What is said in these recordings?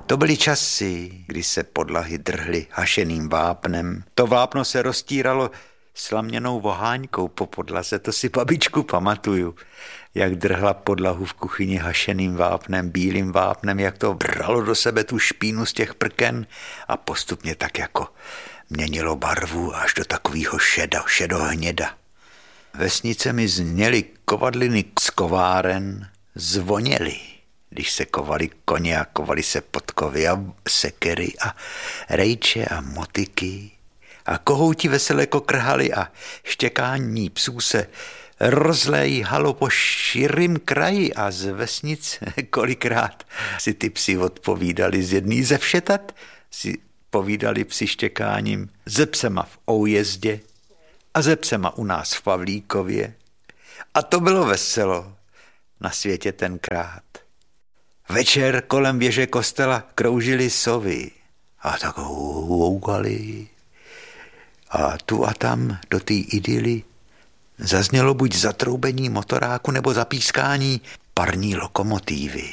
To byly časy, kdy se podlahy drhly hašeným vápnem. To vápno se roztíralo slaměnou voháňkou po podlaze, to si babičku pamatuju, jak drhla podlahu v kuchyni hašeným vápnem, bílým vápnem, jak to bralo do sebe tu špínu z těch prken a postupně tak jako měnilo barvu až do takového šedohněda. Vesnice mi zněly kovadliny z kováren, zvoněly, když se kovali koně a kovali se podkovy a sekery a rejče a motyky a kohouti veselé kokrhali a štěkání psů se rozléhalo po širým kraji a z vesnic kolikrát si ty psi odpovídali z jedný ze všetat, si povídali psi štěkáním ze psema v Oujezdě a ze psema u nás v Pavlíkově. A to bylo veselo na světě tenkrát. Večer kolem věže kostela kroužily sovy a tak hougaly. A tu a tam do té idyly zaznělo buď zatroubení motoráku nebo zapískání parní lokomotívy.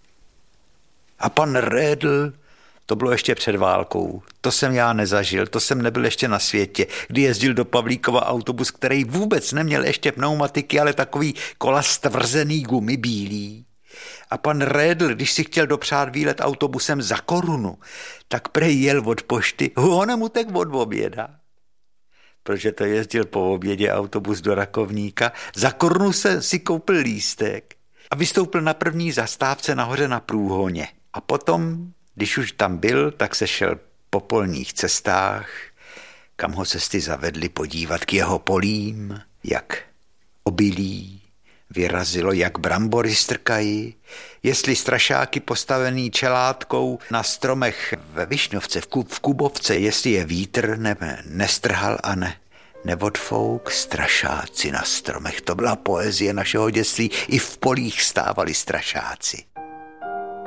A pan Rédl, to bylo ještě před válkou, to jsem já nezažil, to jsem nebyl ještě na světě, kdy jezdil do Pavlíkova autobus, který vůbec neměl ještě pneumatiky, ale takový kola stvrzený gumy bílý. A pan Rédl, když si chtěl dopřát výlet autobusem za korunu, tak prej jel od pošty, honem utek od oběda. Protože to jezdil po obědě autobus do Rakovníka, za korunu si koupil lístek a vystoupil na první zastávce nahoře na průhoně. A potom, když už tam byl, tak se šel po polních cestách, kam ho cesty zavedly podívat k jeho polím, jak obilí vyrazilo, jak brambory strkají, jestli strašáky postavený čelátkou na stromech ve Višňovce, v Kubovce, jestli je vítr nestrhal a neodfouk strašáci na stromech. To byla poezie našeho dětství, i v polích stávali strašáci.